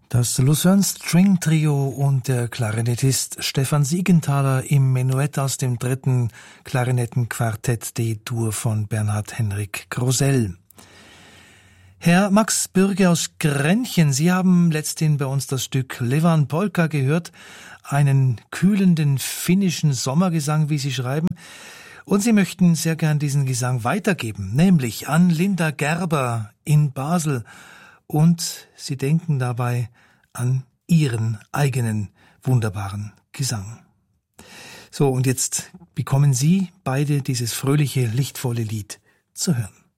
Das Lucerne String Trio und der Klarinettist Stefan Siegenthaler im Menuett aus dem 3. Klarinettenquartett D-Dur von Bernhard Henrik Krosell. Herr Max Bürge aus Grenchen, Sie haben letzthin bei uns das Stück Levan Polka gehört, einen kühlenden finnischen Sommergesang, wie Sie schreiben. Und Sie möchten sehr gern diesen Gesang weitergeben, nämlich an Linda Gerber in Basel. Und Sie denken dabei an Ihren eigenen wunderbaren Gesang. So, und jetzt bekommen Sie beide dieses fröhliche, lichtvolle Lied zu hören.